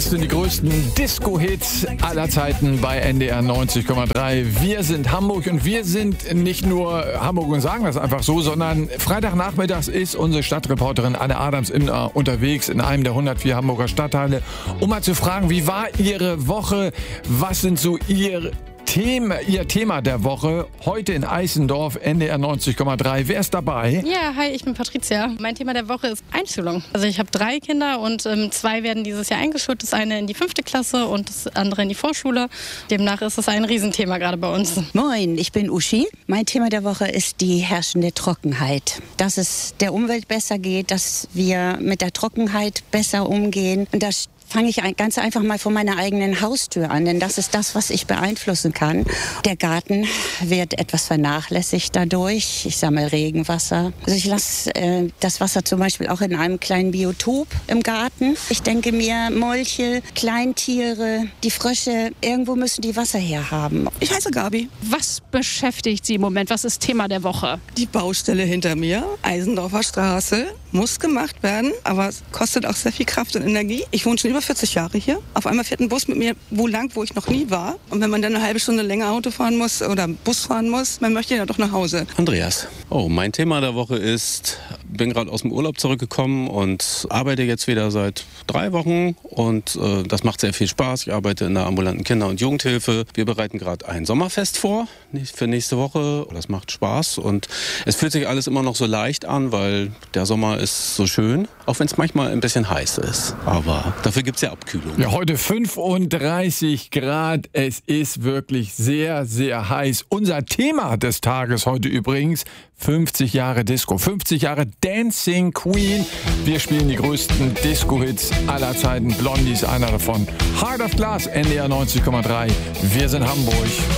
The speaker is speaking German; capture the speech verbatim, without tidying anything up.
sind die größten Disco-Hits aller Zeiten bei N D R neunzig Komma drei. Wir sind Hamburg und wir sind nicht nur Hamburg und sagen das einfach so, sondern Freitagnachmittags ist unsere Stadtreporterin Anne Adams in, uh, unterwegs in einem der hundertvier Hamburger Stadtteile, um mal zu fragen, wie war Ihre Woche? Was sind so Ihr Thema, Ihr Thema der Woche? Heute in Eisendorf, N D R neunzig Komma drei. Wer ist dabei? Ja, hi, ich bin Patricia. Mein Thema der Woche ist Einschulung. Also ich habe drei Kinder und ähm, zwei werden dieses Jahr eingeschult. Das eine in die fünfte Klasse und das andere in die Vorschule. Demnach ist es ein Riesenthema gerade bei uns. Moin, ich bin Uschi. Mein Thema der Woche ist die herrschende Trockenheit. Dass es der Umwelt besser geht, dass wir mit der Trockenheit besser umgehen. Und das fange ich ganz einfach mal von meiner eigenen Haustür an, denn das ist das, was ich beeinflussen kann. Der Garten wird etwas vernachlässigt dadurch. Ich sammle Regenwasser. Also ich lasse äh, das Wasser zum Beispiel auch in einem kleinen Biotop im Garten. Ich denke mir, Molche, Kleintiere, die Frösche, irgendwo müssen die Wasser herhaben. Ich heiße Gabi. Was beschäftigt Sie im Moment? Was ist Thema der Woche? Die Baustelle hinter mir, Eisendorfer Straße, muss gemacht werden, aber es kostet auch sehr viel Kraft und Energie. Ich wohne schon über vierzig Jahre hier. Auf einmal fährt ein Bus mit mir wo lang, wo ich noch nie war. Und wenn man dann eine halbe Stunde länger Auto fahren muss oder Bus fahren muss, man möchte ja doch nach Hause. Andreas. Oh, mein Thema der Woche ist, bin gerade aus dem Urlaub zurückgekommen und arbeite jetzt wieder seit drei Wochen und äh, das macht sehr viel Spaß. Ich arbeite in der ambulanten Kinder- und Jugendhilfe. Wir bereiten gerade ein Sommerfest vor für nächste Woche. Das macht Spaß und es fühlt sich alles immer noch so leicht an, weil der Sommer ist so schön, auch wenn es manchmal ein bisschen heiß ist. Aber dafür gibt es ja Abkühlung. Ja, heute fünfunddreißig Grad. Es ist wirklich sehr, sehr heiß. Unser Thema des Tages heute übrigens fünfzig Jahre Disco, fünfzig Jahre Dancing Queen. Wir spielen die größten Disco-Hits aller Zeiten. Blondie ist einer davon. Heart of Glass, N D R neunzig Komma drei. Wir sind Hamburg.